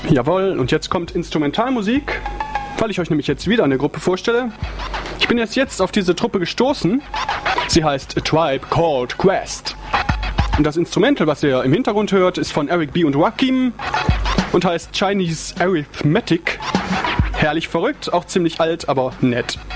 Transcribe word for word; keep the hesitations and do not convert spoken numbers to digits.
Jawohl, und jetzt kommt Instrumentalmusik, weil ich euch nämlich jetzt wieder eine Gruppe vorstelle. Ich bin erst jetzt auf diese Truppe gestoßen. Sie heißt A Tribe Called Quest. Und das Instrumental, was ihr im Hintergrund hört, ist von Eric B. und Rakim und heißt Chinese Arithmetic. Herrlich verrückt, auch ziemlich alt, aber nett.